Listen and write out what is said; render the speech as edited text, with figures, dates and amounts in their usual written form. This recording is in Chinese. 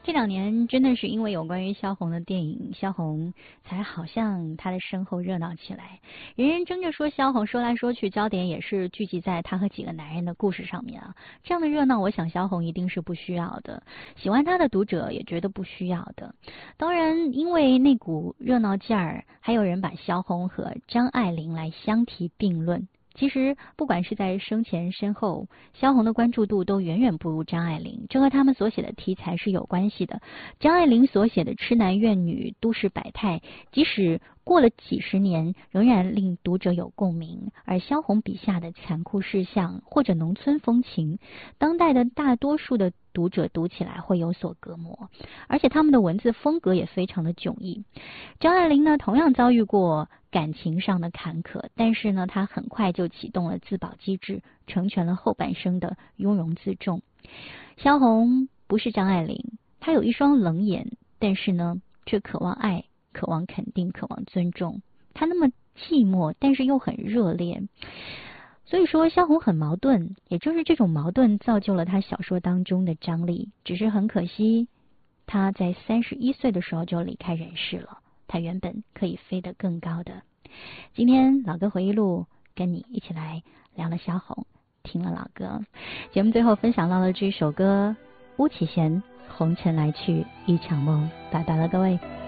这两年真的是因为有关于萧红的电影，萧红才好像她的身后热闹起来。人人争着说萧红，说来说去，焦点也是聚集在她和几个男人的故事上面啊。这样的热闹，我想萧红一定是不需要的，喜欢她的读者也觉得不需要的。当然，因为那股热闹劲儿，还有人把萧红和张爱玲来相提并论。其实，不管是在生前身后，萧红的关注度都远远不如张爱玲，这和他们所写的题材是有关系的。张爱玲所写的痴男怨女、都市百态，即使过了几十年，仍然令读者有共鸣；而萧红笔下的残酷世相或者农村风情，当代的大多数的读者读起来会有所隔膜，而且他们的文字风格也非常的迥异。张爱玲呢，同样遭遇过感情上的坎坷，但是呢，她很快就启动了自保机制，成全了后半生的雍容自重。萧红不是张爱玲，她有一双冷眼，但是呢，却渴望爱，渴望肯定，渴望尊重。她那么寂寞，但是又很热烈。所以说，萧红很矛盾，也正是这种矛盾造就了她小说当中的张力。只是很可惜，她在31岁的时候就离开人世了。她原本可以飞得更高的。今天老歌回忆录跟你一起来聊了萧红，听了老歌。节目最后分享到了这首歌，巫启贤《红尘来去一场梦》。拜拜了各位。